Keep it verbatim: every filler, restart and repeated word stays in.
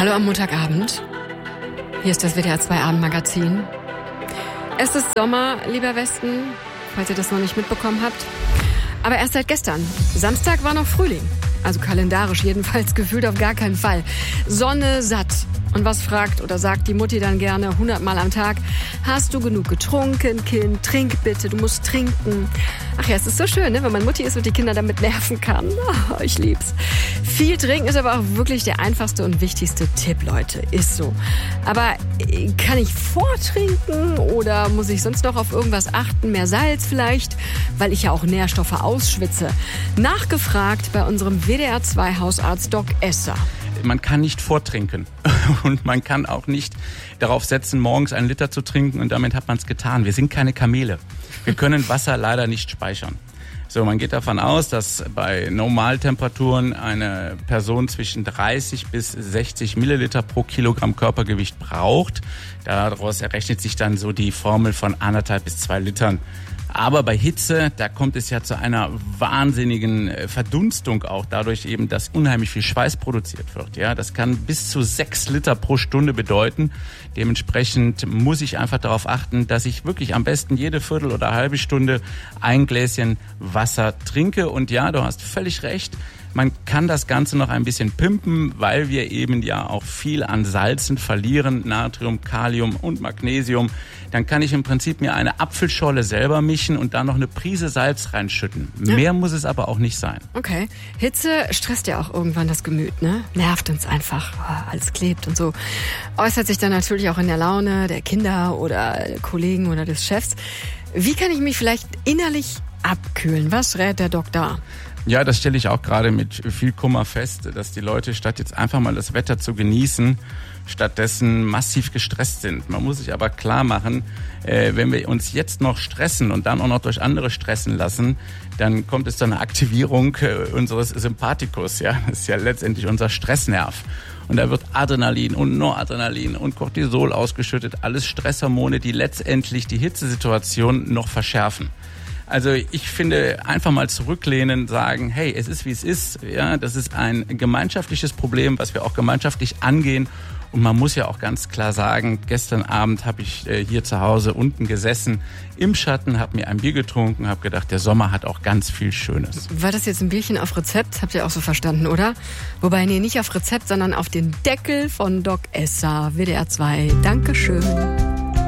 Hallo am Montagabend. Hier ist das W D R zwei Abendmagazin. Es ist Sommer, lieber Westen, falls ihr das noch nicht mitbekommen habt. Aber erst seit gestern. Samstag war noch Frühling. Also kalendarisch jedenfalls, gefühlt auf gar keinen Fall. Sonne satt. Und was fragt oder sagt die Mutti dann gerne hundertmal am Tag? Hast du genug getrunken, Kind? Trink bitte, du musst trinken. Ach ja, es ist so schön, ne? Wenn man Mutti ist und die Kinder damit nerven kann. Oh, ich lieb's. Viel trinken ist aber auch wirklich der einfachste und wichtigste Tipp, Leute. Ist so. Aber kann ich vortrinken oder muss ich sonst noch auf irgendwas achten? Mehr Salz vielleicht? Weil ich ja auch Nährstoffe ausschwitze. Nachgefragt bei unserem W D R zwei Hausarzt Doc Esser. Man kann nicht vortrinken und man kann auch nicht darauf setzen, morgens einen Liter zu trinken und damit hat man es getan. Wir sind keine Kamele. Wir können Wasser leider nicht speichern. So, man geht davon aus, dass bei Normaltemperaturen eine Person zwischen dreißig bis sechzig Milliliter pro Kilogramm Körpergewicht braucht. Daraus errechnet sich dann so die Formel von anderthalb bis zwei Litern. Aber bei Hitze, da kommt es ja zu einer wahnsinnigen Verdunstung auch dadurch eben, dass unheimlich viel Schweiß produziert wird. Ja, das kann bis zu sechs Liter pro Stunde bedeuten. Dementsprechend muss ich einfach darauf achten, dass ich wirklich am besten jede Viertel oder halbe Stunde ein Gläschen Wasser trinke. Und ja, du hast völlig recht. Man kann das Ganze noch ein bisschen pimpen, weil wir eben ja auch viel an Salzen verlieren, Natrium, Kalium und Magnesium. Dann kann ich im Prinzip mir eine Apfelscholle selber mischen und da noch eine Prise Salz reinschütten. Ja. Mehr muss es aber auch nicht sein. Okay. Hitze stresst ja auch irgendwann das Gemüt, ne? Nervt uns einfach. Oh, alles klebt und so. Äußert sich dann natürlich auch in der Laune der Kinder oder der Kollegen oder des Chefs. Wie kann ich mich vielleicht innerlich abkühlen? Was rät der Doc da? Ja, das stelle ich auch gerade mit viel Kummer fest, dass die Leute statt jetzt einfach mal das Wetter zu genießen, stattdessen massiv gestresst sind. Man muss sich aber klar machen, äh, wenn wir uns jetzt noch stressen und dann auch noch durch andere stressen lassen, dann kommt es zu einer Aktivierung äh, unseres Sympathikus. Ja, das ist ja letztendlich unser Stressnerv. Und da wird Adrenalin und Noradrenalin und Cortisol ausgeschüttet, alles Stresshormone, die letztendlich die Hitzesituation noch verschärfen. Also ich finde, einfach mal zurücklehnen, sagen, hey, es ist wie es ist. Ja, das ist ein gemeinschaftliches Problem, was wir auch gemeinschaftlich angehen. Und man muss ja auch ganz klar sagen, gestern Abend habe ich äh, hier zu Hause unten gesessen, im Schatten, habe mir ein Bier getrunken, habe gedacht, der Sommer hat auch ganz viel Schönes. War das jetzt ein Bierchen auf Rezept? Habt ihr auch so verstanden, oder? Wobei, nee, nicht auf Rezept, sondern auf den Deckel von Doc Esser, W D R zwei. Dankeschön.